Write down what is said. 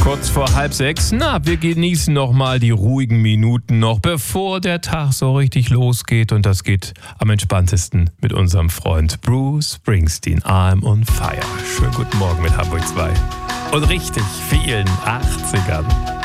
Kurz vor 5:30. Na, wir genießen noch mal die ruhigen Minuten noch, bevor der Tag so richtig losgeht. Und das geht am entspanntesten mit unserem Freund Bruce Springsteen. I'm on fire. Schönen guten Morgen mit Hamburg 2. Und richtig vielen 80ern.